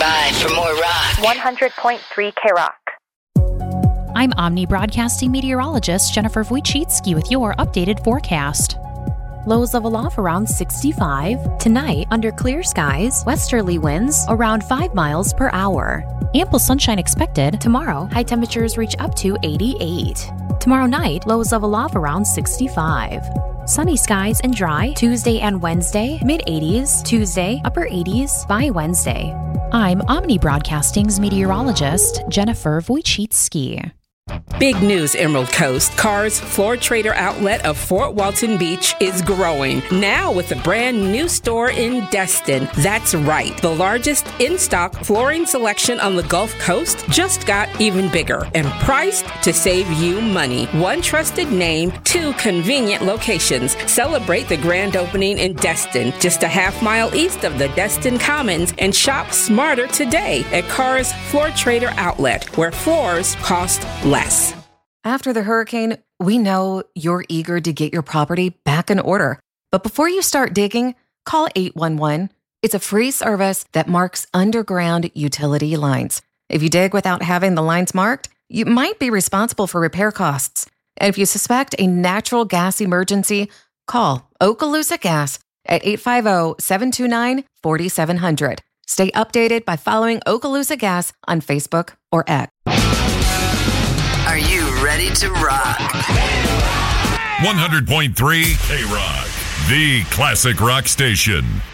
by for more rock. 100.3 K-Rock. I'm Omni Broadcasting meteorologist Jennifer Wojcicki with your updated forecast. Lows level off around 65. Tonight, under clear skies, westerly winds around 5 miles per hour. Ample sunshine expected. Tomorrow, high temperatures reach up to 88. Tomorrow night, lows level off around 65. Sunny skies and dry Tuesday and Wednesday, mid-80s. Tuesday, upper 80s by Wednesday. I'm Omni Broadcasting's meteorologist Jennifer Wojcicki. Big news, Emerald Coast. Carr's Floor Trader outlet of Fort Walton Beach is growing, now with a brand new store in Destin. That's right. The largest in-stock flooring selection on the Gulf Coast just got even bigger and priced to save you money. One trusted name, 2 convenient locations. Celebrate the grand opening in Destin, just a half-mile east of the Destin Commons, and shop smarter today at Carr's Floor Trader outlet, where floors cost less. After the hurricane, we know you're eager to get your property back in order. But before you start digging, call 811. It's a free service that marks underground utility lines. If you dig without having the lines marked, you might be responsible for repair costs. And if you suspect a natural gas emergency, call Okaloosa Gas at 850-729-4700. Stay updated by following Okaloosa Gas on Facebook or X. Are you ready to rock? 100.3 K-Rock, the classic rock station.